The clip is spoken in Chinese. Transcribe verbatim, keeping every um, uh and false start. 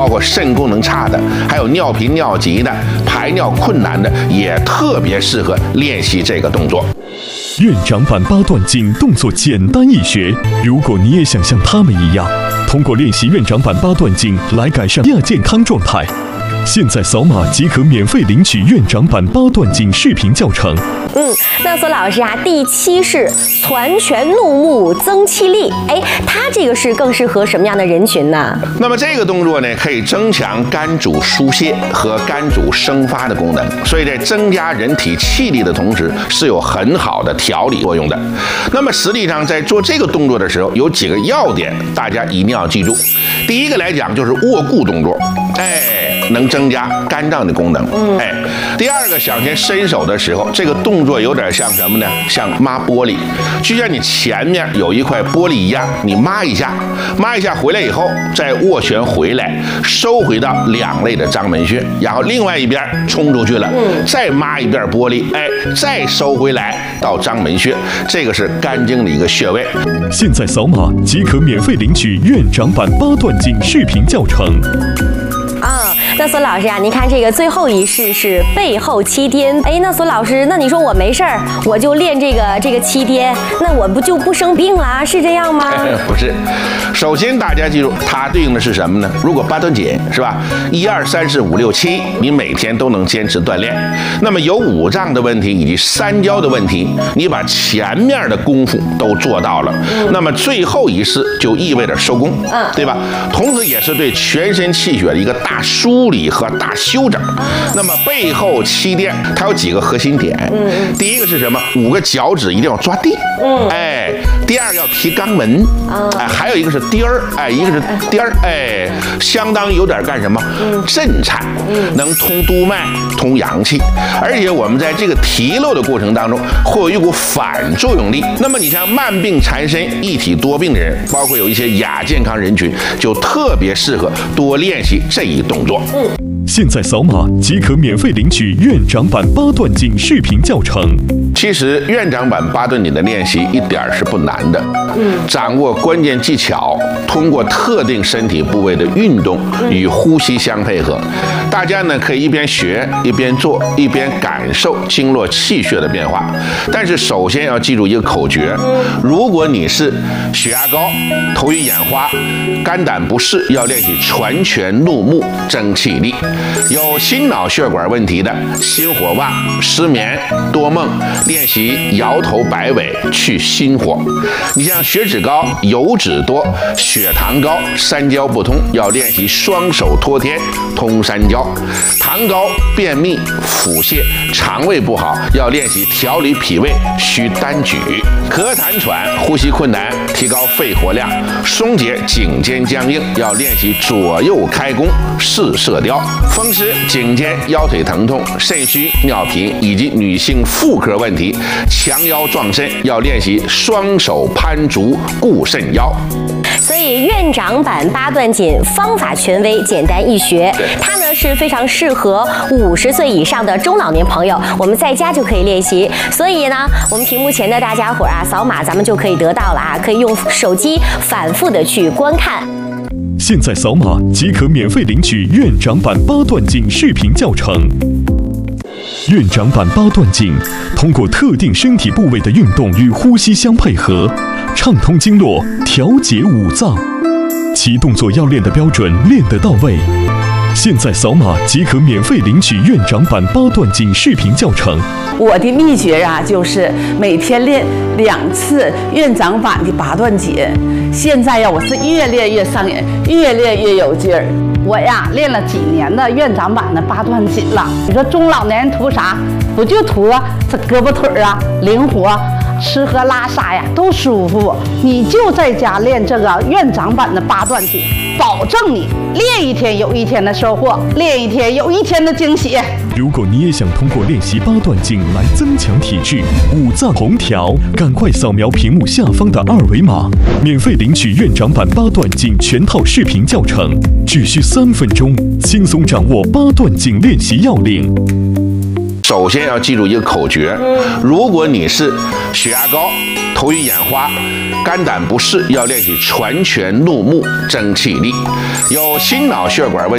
括肾功能差的，还有尿频尿急的、排尿困难的，也特别适合练习这个动作。 院长版八段锦动作简单易学，如果你也想像他们一样，通过练习院长版八段锦来改善亚健康状态，现在扫码即可免费领取院长版八段锦视频教程。 嗯，那索老师啊，第七是攒拳怒目增气力，哎，它这个是更适合什么样的人群呢？ 那么这个动作呢，可以增强肝主疏泄和肝主生发的功能，所以在增加人体气力的同时，是有很好的调理作用的。那么实际上在做这个动作的时候，有几个要点，大家一定要记住。第一个来讲就是握固动作，哎，能增加肝脏的功能，哎。第二个，想先伸手的时候，这个动作有点像什么呢？像抹玻璃，就像你前面有一块玻璃一样，你抹一下，抹一下回来以后，再握拳回来，收回到两肋的章门穴，然后另外一边冲出去了，再抹一遍玻璃，哎，再收回来到章门穴，这个是肝经的一个穴位。 现在扫码即可免费领取院长版八段锦视频教程。 啊，那索老师啊，您看这个最后一式是背后七颠，哎，那索老师，那你说我没事儿，我就练这个这个七颠，那我不就不生病了？是这样吗？ 不是，首先大家记住，它对应的是什么呢？如果八段锦是吧，一二三四五六七，你每天都能坚持锻炼，那么有五脏的问题以及三焦的问题，你把前面的功夫都做到了，嗯、那么最后一式就意味着收功，嗯，对吧？同时也是对全身气血的一个大梳理和大修整。那么背后七颠它有几个核心点，嗯，第一个是什么？五个脚趾一定要抓地，嗯，哎，第二个要提肛门，哎，还有一个是颠儿，哎，一个是颠儿，哎，相当于有点干什么？震颤，能通督脉、通阳气，而且我们在这个提溜的过程当中会有一股反作用力。那么你像慢病缠身、一体多病的人，包括有一些亚健康人群，就特别适合多练习这一动作。嗯， 现在扫码即可免费领取院长版八段锦视频教程。 其实院长版八段锦的练习一点是不难的，嗯，掌握关键技巧，通过特定身体部位的运动与呼吸相配合，大家呢可以一边学一边做，一边感受经络气血的变化。但是首先要记住一个口诀：如果你是血压高、头晕眼花、肝胆不适，要练习攒拳怒目增气力；有心脑血管问题的，心火旺、失眠、多梦，练习摇头摆尾去心火。你像血脂高、油脂多、血糖高、三焦不通，要练习双手托天通三焦。糖高、便秘、腹泻、肠胃不好，要练习调理脾胃需单举。咳痰喘、呼吸困难，提高肺活量，松解颈肩僵硬，要练习左右开弓试射雕。风湿、颈肩、腰腿疼痛、肾虚、尿频以及女性妇科问题，强腰壮肾，要练习双手攀足固肾腰。 所以院长版八段锦方法权威，简单易学，它呢是非常适合五十岁以上的中老年朋友，我们在家就可以练习。所以呢，我们屏幕前的大家伙啊，扫码咱们就可以得到了啊，可以用手机反复的去观看。 现在扫码即可免费领取院长版八段锦视频教程。院长版八段锦通过特定身体部位的运动与呼吸相配合，畅通经络，调节五脏，其动作要练得标准，练得到位。现在扫码即可免费领取院长版八段锦视频教程。 我的秘诀啊，就是每天练两次院长版的八段锦。现在呀，我是越练越上瘾，越练越有劲儿。我呀，练了几年的院长版的八段锦了。你说中老年人图啥？不就图这胳膊腿啊灵活，吃喝拉撒呀都舒服。你就在家练这个院长版的八段锦，保证你练一天有一天的收获，练一天有一天的惊喜。 如果你也想通过练习八段锦来增强体质、五脏红调，赶快扫描屏幕下方的二维码，免费领取院长版八段锦全套视频教程，只需三分钟，轻松掌握八段锦练习要领。 首先要记住一个口诀：如果你是血压高、头晕眼花、肝胆不适，要练习攒拳怒目增气力；有心脑血管问题